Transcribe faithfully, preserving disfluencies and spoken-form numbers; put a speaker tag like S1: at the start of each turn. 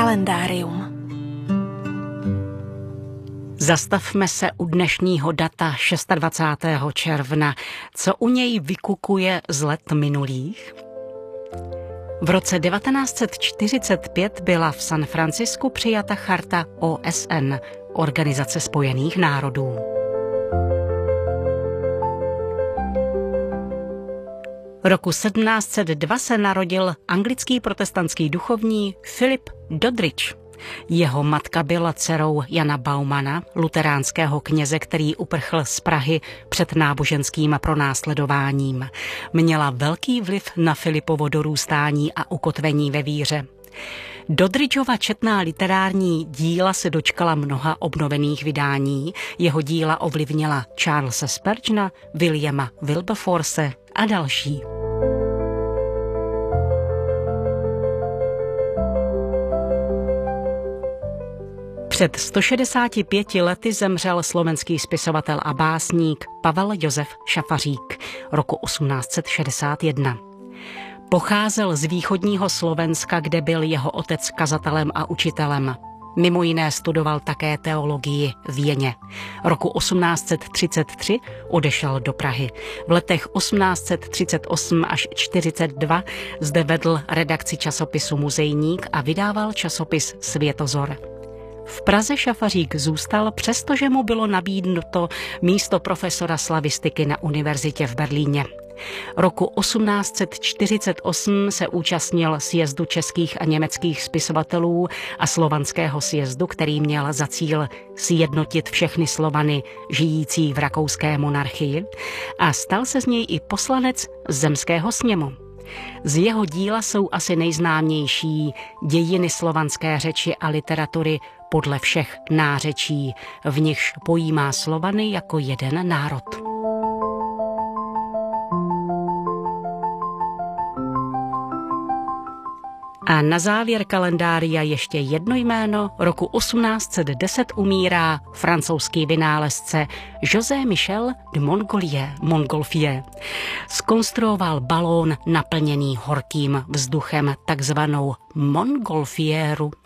S1: Kalendárium.
S2: Zastavme se u dnešního data dvacátého šestého června. Co u něj vykukuje z let minulých? V roce devatenáct set čtyřicet pět byla v San Francisku přijata charta O S N, Organizace spojených národů. Roku sedmnáct set dva se narodil anglický protestantský duchovní Philip Doddridge. Jeho matka byla dcerou Jana Baumana, luteránského kněze, který uprchl z Prahy před náboženským pronásledováním. Měla velký vliv na Filipovo dorůstání a ukotvení ve víře. Doddridgeova četná literární díla se dočkala mnoha obnovených vydání. Jeho díla ovlivnila Charlesa Spurgeona, Williama Wilberforce a další. Před sto šedesáti pěti lety zemřel slovenský spisovatel a básník Pavel Josef Šafařík roku osmnáct set šedesát jedna. Pocházel z východního Slovenska, kde byl jeho otec kazatelem a učitelem. Mimo jiné studoval také teologii v Jeně. Roku osmnáct set třicet tři odešel do Prahy. V letech osmnáct set třicet osm až čtyřicet dva zde vedl redakci časopisu Muzejník a vydával časopis Světozor. V Praze Šafařík zůstal, přestože mu bylo nabídnuto místo profesora slavistiky na univerzitě v Berlíně. Roku osmnáct set čtyřicet osm se účastnil sjezdu českých a německých spisovatelů a slovanského sjezdu, který měl za cíl sjednotit všechny Slovany žijící v rakouské monarchii, a stal se z něj i poslanec zemského sněmu. Z jeho díla jsou asi nejznámější Dějiny slovanské řeči a literatury podle všech nářečí, v nichž pojímá Slovany jako jeden národ. A na závěr kalendária ještě jedno jméno. Roku osmnáct set deset umírá francouzský vynálezce José Michel de Montgolfier. Montgolfier. Zkonstruoval balón naplněný horkým vzduchem, takzvanou Montgolfieru.